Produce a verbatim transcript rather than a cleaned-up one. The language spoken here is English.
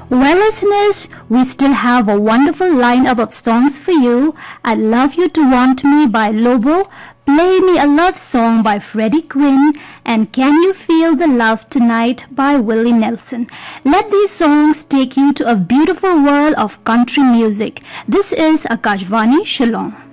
Well, listeners, we still have a wonderful lineup of songs for you. I Love You to Want Me by Lobo, Play Me a Love Song by Freddie Quinn, and Can You Feel the Love Tonight by Willie Nelson. Let these songs take you to a beautiful world of country music. This is Akashvani Shillong.